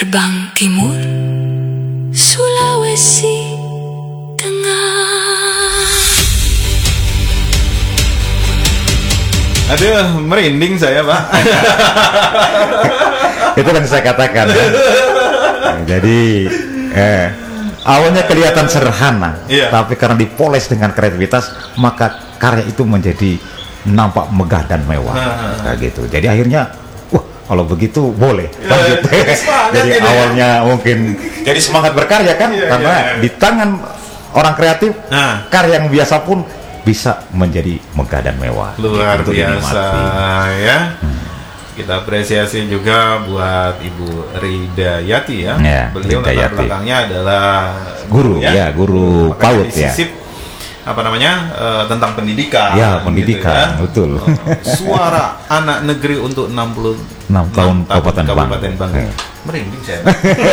Terbang timur, Sulawesi Tengah. Aduh, merinding saya, Pak. Itu yang saya katakan ya. Jadi awalnya kelihatan sederhana, tapi karena dipoles dengan kreativitas, maka karya itu menjadi nampak megah dan mewah. Kayak gitu. Jadi akhirnya, wah, kalau begitu boleh. Gitu. Jadi awalnya mungkin jadi semangat berkarya kan, karena di tangan orang kreatif, karya yang biasa pun bisa menjadi megah dan mewah. Luar biasa ya. Kita apresiasi juga buat Ibu Ridayati ya. Beliau latar belakangnya adalah guru ya, guru PAUD ya. Tentang pendidikan. Ya, pendidikan, gitu, betul. Suara anak negeri untuk 66 tahun Kabupaten Bangka. Merinding saya.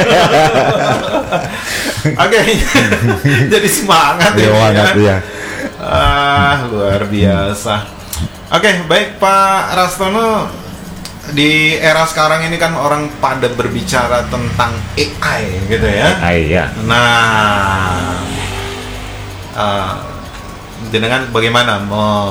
Oke. Jadi semangat ya. Luar biasa. Oke, baik Pak Rastono. Di era sekarang ini kan orang pada berbicara tentang AI gitu ya. AI ya. Nah, dengan bagaimana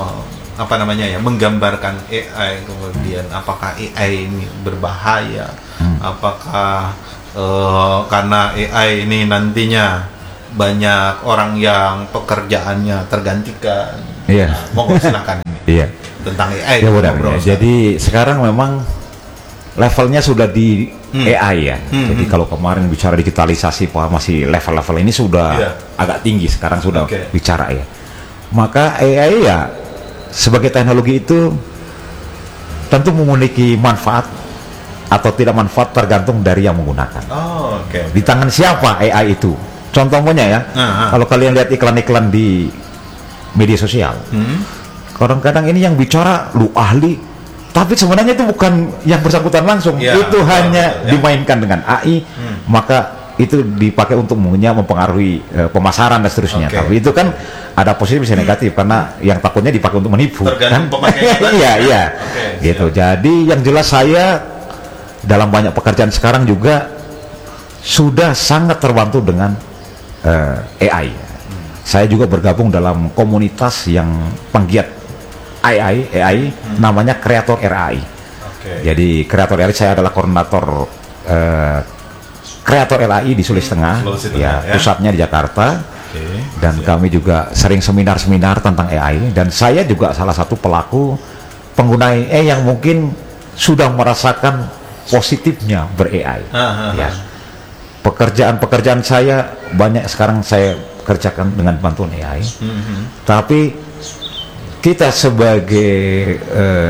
menggambarkan AI, kemudian apakah AI ini berbahaya? Apakah karena AI ini nantinya banyak orang yang pekerjaannya tergantikan? Iya. Monggo silakan. Iya. Tentang AI. Ya benar. Jadi sekarang memang levelnya sudah di AI ya. Jadi kalau kemarin bicara digitalisasi, masih level-level ini sudah agak tinggi. Sekarang sudah bicara ya. Maka AI ya sebagai teknologi itu tentu memiliki manfaat atau tidak manfaat tergantung dari yang menggunakan. Di tangan siapa AI itu? Contohnya ya, kalau kalian lihat iklan-iklan di media sosial, kadang-kadang ini yang bicara lu ahli, tapi sebenarnya itu bukan yang bersangkutan langsung, itu hanya dimainkan dengan AI, maka itu dipakai untuk mempengaruhi pemasaran dan seterusnya. Tapi itu kan ada positif bisa negatif, karena yang takutnya dipakai untuk menipu. Tergantung kan? Iya, gitu. Jadi yang jelas saya dalam banyak pekerjaan sekarang juga sudah sangat terbantu dengan AI. Saya juga bergabung dalam komunitas yang penggiat AI, namanya Kreator RAI. Jadi Kreator RAI, saya adalah koordinator Kreator RAI di Sulawesi Tengah, pusatnya di Jakarta. Dan kami juga sering seminar-seminar tentang AI, dan saya juga salah satu pelaku pengguna AI yang mungkin sudah merasakan positifnya ber-AI. Ya. Pekerjaan-pekerjaan saya banyak sekarang saya kerjakan dengan bantuan AI. Tapi kita sebagai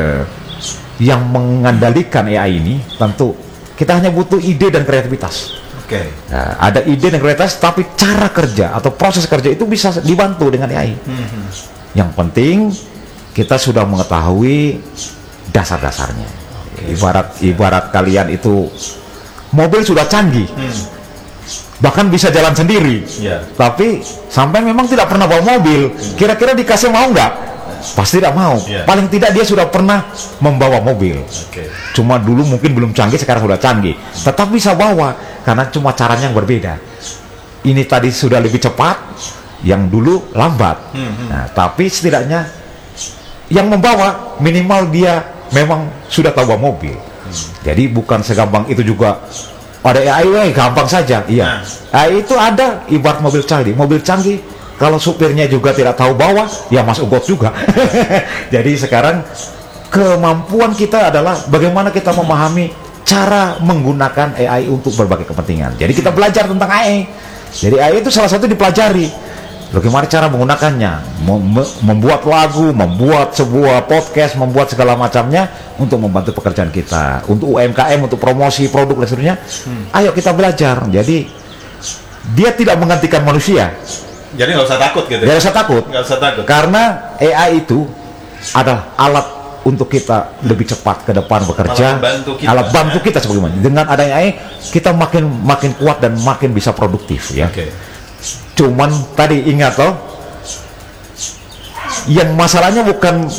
yang mengandalkan AI ini, tentu kita hanya butuh ide dan kreativitas. Nah, ada ide dan kreativitas, tapi cara kerja atau proses kerja itu bisa dibantu dengan AI. Yang penting kita sudah mengetahui dasar-dasarnya. Ibarat kalian itu mobil sudah canggih, bahkan bisa jalan sendiri, tapi sampai memang tidak pernah bawa mobil, kira-kira dikasih mau nggak? Pasti tidak mau. Paling tidak dia sudah pernah membawa mobil. Cuma dulu mungkin belum canggih, sekarang sudah canggih, tetap bisa bawa karena cuma caranya yang berbeda. Ini tadi sudah lebih cepat, yang dulu lambat. Nah, tapi setidaknya yang membawa minimal dia memang sudah tahu bawa mobil. Jadi bukan segampang itu juga. Ada AI, gampang saja. Iya. AI itu ada ibarat mobil canggih. Kalau supirnya juga tidak tahu bawa, ya masuk got juga. Jadi sekarang kemampuan kita adalah bagaimana kita memahami cara menggunakan AI untuk berbagai kepentingan. Jadi kita belajar tentang AI. Jadi AI itu salah satu dipelajari. Bagaimana cara menggunakannya, membuat lagu, membuat sebuah podcast, membuat segala macamnya untuk membantu pekerjaan kita, untuk UMKM, untuk promosi produk dan seterusnya. Ayo kita belajar. Jadi dia tidak menggantikan manusia. Jadi nggak usah takut gitu. Nggak usah takut. Nggak usah takut. Karena AI itu adalah alat untuk kita lebih cepat ke depan bekerja. Alat bantu kita sebagaimana. Dengan adanya AI, kita makin kuat dan makin bisa produktif ya. Cuman tadi ingat toh, yang masalahnya bukan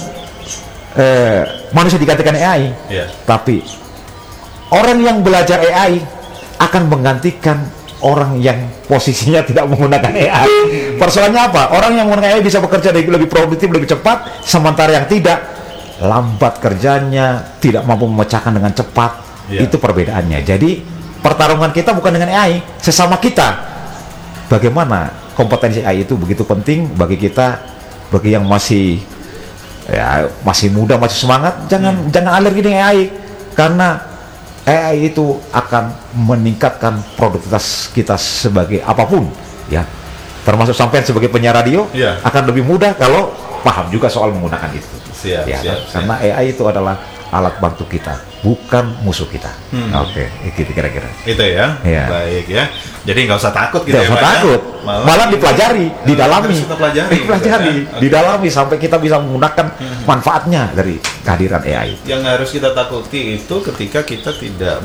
manusia digantikan AI, tapi orang yang belajar AI akan menggantikan orang yang posisinya tidak menggunakan AI. Persoalannya apa? Orang yang menggunakan AI bisa bekerja lebih produktif, lebih cepat, sementara yang tidak lambat kerjanya, tidak mampu memecahkan dengan cepat. Itu perbedaannya. Jadi pertarungan kita bukan dengan AI, sesama kita. Bagaimana kompetensi AI itu begitu penting bagi kita, bagi yang masih muda, masih semangat, jangan alergi dengan AI, karena AI itu akan meningkatkan produktivitas kita sebagai apapun, ya. Termasuk sampai sebagai penyiar radio, akan lebih mudah kalau paham juga soal menggunakan itu. Karena AI itu adalah alat bantu kita, bukan musuh kita. Oke, gitu kira-kira. Itu ya. Baik ya. Jadi nggak usah takut gitu. Nggak usah takut. Malah dipelajari, didalami, didalami sampai kita bisa menggunakan manfaatnya dari kehadiran AI. Yang harus kita takuti itu ketika kita tidak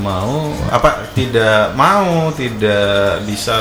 bisa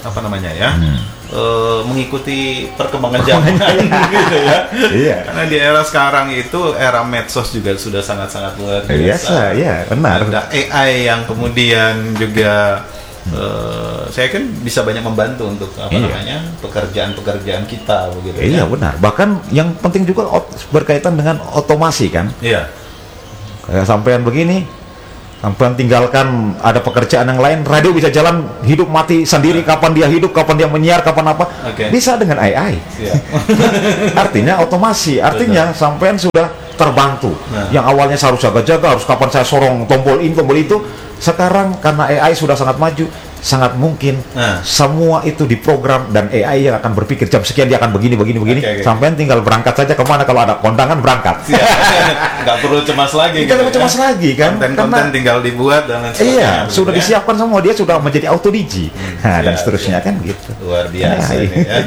mengikuti perkembangan zaman gitu ya. Karena di era sekarang itu era medsos juga sudah sangat-sangat luar biasa. Benar. Ada AI yang kemudian juga saya kan bisa banyak membantu untuk pekerjaan-pekerjaan kita begitu. Benar. Bahkan yang penting juga berkaitan dengan otomasi kan. Kayak sampean begini, sampean tinggalkan ada pekerjaan yang lain, radio bisa jalan hidup mati sendiri, kapan dia hidup, kapan dia menyiar, kapan apa, bisa dengan AI. Artinya otomasi, artinya sampean sudah terbantu. Yang awalnya saya harus jaga-jaga, harus kapan saya sorong tombol ini, tombol itu, sekarang karena AI sudah sangat maju, sangat mungkin semua itu diprogram dan AI yang akan berpikir jam sekian dia akan begini. Sampai tinggal berangkat saja kemana, kalau ada kondangan berangkat. Nggak perlu cemas lagi. Nggak perlu cemas lagi kan? Konten tinggal dibuat dan lain sebagainya. Sudah disiapkan semua, dia sudah menjadi autodigi dan seterusnya kan gitu. Luar biasa ini ya.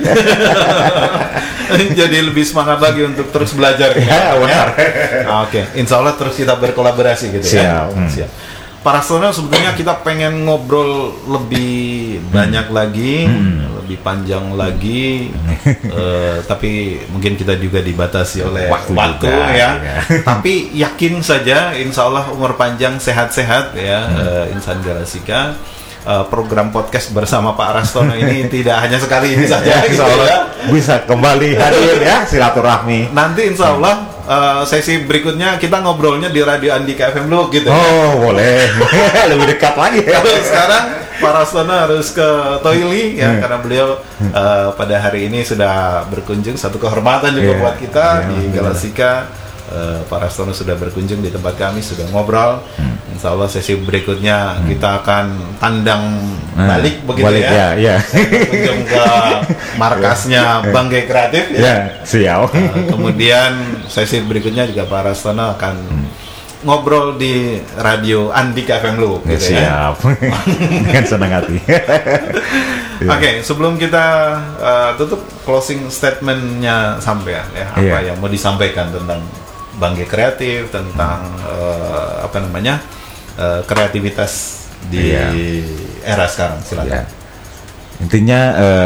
Jadi lebih semangat lagi untuk terus belajar. Benar. Oke, insya Allah terus kita berkolaborasi gitu. Siap. Para saudara, sebetulnya kita pengen ngobrol lebih banyak lagi, lebih panjang lagi, tapi mungkin kita juga dibatasi oleh waktu ya. Tapi yakin saja, insya Allah umur panjang, sehat-sehat ya, Insan Galasika. Program podcast bersama Pak Rastono ini tidak hanya sekali ini saja, insya Allah bisa kembali hadir ya, silaturahmi. Nanti insya Allah sesi berikutnya kita ngobrolnya di Radio Andika FM Look gitu. Boleh. Lebih dekat lagi. Kalau sekarang Pak Rastono harus ke Toili ya, karena beliau pada hari ini sudah berkunjung, satu kehormatan juga buat kita di Galasika. Pak Rastono sudah berkunjung di tempat kami, sudah ngobrol. Insya Allah sesi berikutnya kita akan tandang balik begitu ya. Kunjung ke markasnya Banggai Kreatif ya. Siap. Kemudian sesi berikutnya juga Pak Rastono akan ngobrol di Radio Andika FM Look gitu. Siap. Dengan senang hati. Oke, sebelum kita tutup, closing statementnya sampean ya, apa yang mau disampaikan tentang Banggai Kreatif, tentang kreativitas di era sekarang, silakan. Intinya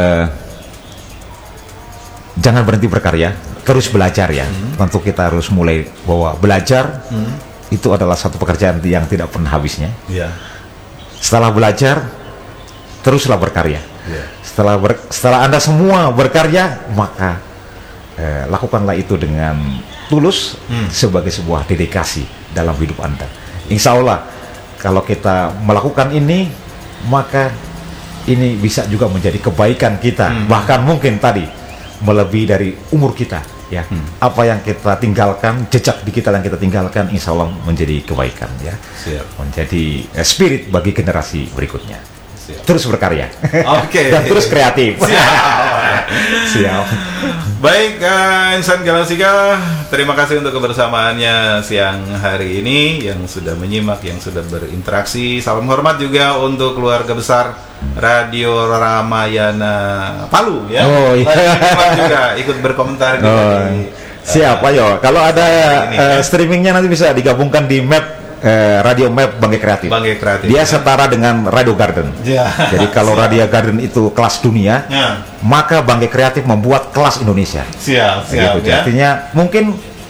jangan berhenti berkarya, terus belajar ya. Tentu kita harus mulai bahwa belajar itu adalah satu pekerjaan yang tidak pernah habisnya. Setelah belajar, teruslah berkarya. Setelah Anda semua berkarya, maka lakukanlah itu dengan tulus sebagai sebuah dedikasi dalam hidup Anda. Insya Allah kalau kita melakukan ini, maka ini bisa juga menjadi kebaikan kita, bahkan mungkin tadi melebihi dari umur kita ya. Apa yang kita tinggalkan, jejak digital yang kita tinggalkan, insya Allah menjadi kebaikan ya. Menjadi spirit bagi generasi berikutnya. Terus berkarya. Dan terus kreatif. Siap. Baik, Insan Galasika, terima kasih untuk kebersamaannya siang hari ini, yang sudah menyimak, yang sudah berinteraksi. Salam hormat juga untuk keluarga besar Radio Ramayana Palu ya. Juga ikut berkomentar di siap, ayo. Kalau ada streamingnya nanti bisa digabungkan di Map Radio Map Banggai Kreatif. Dia setara dengan Radio Garden. Jadi kalau Radio Garden itu kelas dunia, maka Banggai Kreatif membuat kelas Indonesia. Siap. Artinya mungkin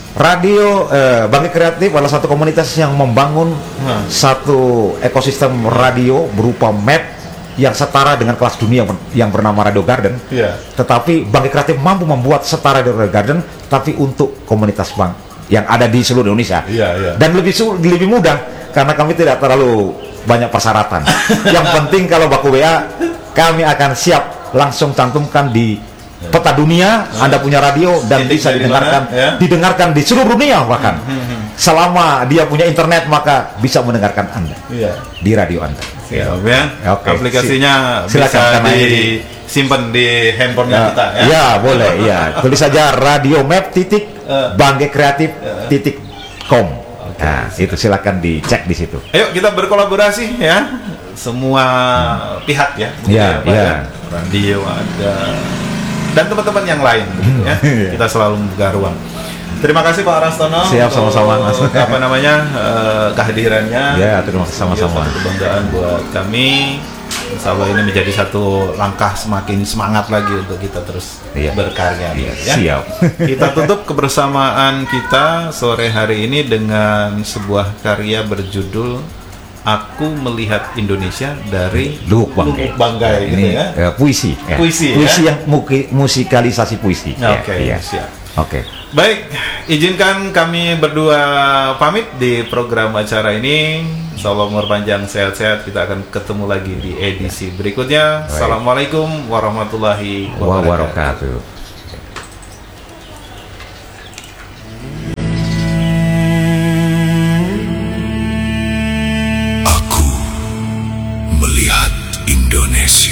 Radio Bangkai Kreatif adalah satu komunitas yang membangun satu ekosistem radio berupa map yang setara dengan kelas dunia yang bernama Radio Garden. Tetapi Bangkai Kreatif mampu membuat setara Radio Garden, tapi untuk komunitas bank yang ada di seluruh Indonesia. Dan lebih mudah karena kami tidak terlalu banyak persyaratan. Yang penting kalau baku WA, kami akan siap langsung cantumkan di peta dunia, Anda punya radio dan bisa didengarkan di seluruh dunia bahkan. Selama dia punya internet maka bisa mendengarkan Anda di radio Anda. Aplikasinya silakan bisa disimpan di handphonenya kita ya. Ya boleh ya. Tulis saja Radio Map @bangkaikreatif.com. Nah itu silakan dicek di situ. Ayo kita berkolaborasi ya. Semua pihak ya. Radio ada dan teman-teman yang lain gitu, ya. Kita selalu membuka ruang. Terima kasih Pak Rastono. Siap, sama-sama. Kehadirannya. Ya, terima kasih sama-sama. Satu kebanggaan buat kami. Insya Allah ini menjadi satu langkah semakin semangat lagi untuk kita terus berkarya. Ya. Siap. Kita tutup kebersamaan kita sore hari ini dengan sebuah karya berjudul Aku Melihat Indonesia dari Lubuk Bangkai gitu ya. Puisi ya? Yang musikalisasi puisi. Oke. Baik, izinkan kami berdua pamit di program acara ini. Insyaallah umur panjang, sehat-sehat. Kita akan ketemu lagi di edisi berikutnya. Assalamualaikum warahmatullahi wabarakatuh.